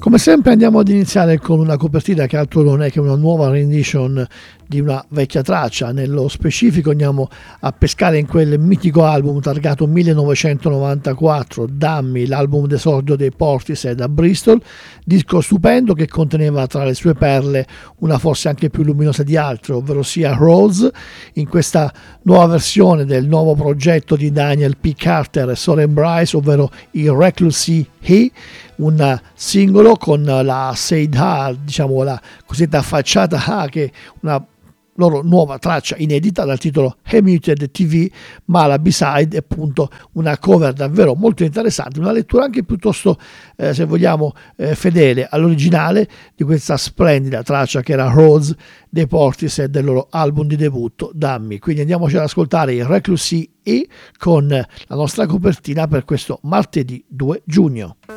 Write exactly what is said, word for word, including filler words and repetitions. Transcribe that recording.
Come sempre andiamo ad iniziare con una copertina che altro non è che una nuova rendition di una vecchia traccia. Nello specifico andiamo a pescare in quel mitico album targato millenovecentonovantaquattro, Dummy, l'album d'esordio dei Portishead a Bristol, disco stupendo che conteneva tra le sue perle una forse anche più luminosa di altre, ovvero sia Rose, in questa nuova versione del nuovo progetto di Daniel P. Carter e Soren Bryce, ovvero il Recluse He, un singolo con la Said Ha, diciamo la cosiddetta facciata Ha, che è una loro nuova traccia inedita dal titolo Muted T V, ma la B-side è appunto una cover davvero molto interessante, una lettura anche piuttosto, eh, se vogliamo, eh, fedele all'originale di questa splendida traccia che era Rose dei Portishead del loro album di debutto Dummy. Quindi andiamoci ad ascoltare il Recluse E con la nostra copertina per questo martedì due giugno.